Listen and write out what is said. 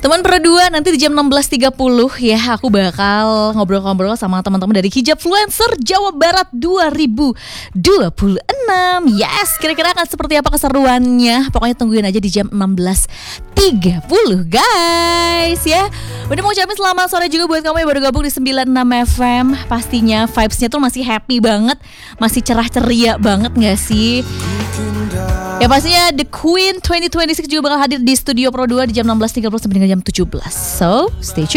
Teman berdua nanti di jam 16.30 ya aku bakal ngobrol-ngobrol sama teman-teman dari Hijabfluencer Jawa Barat 2026. Yes, kira-kira akan seperti apa keseruannya? Pokoknya tungguin aja di jam 16.30 guys ya. Udah mau ucapin selamat sore juga buat kamu yang baru gabung di 96 FM. Pastinya vibes-nya tuh masih happy banget, masih cerah ceria banget gak sih? Ya pastinya The Queen 2026 juga bakal hadir di Studio Pro 2 di jam 16.30 sampai dengan jam 17. So, stay tuned.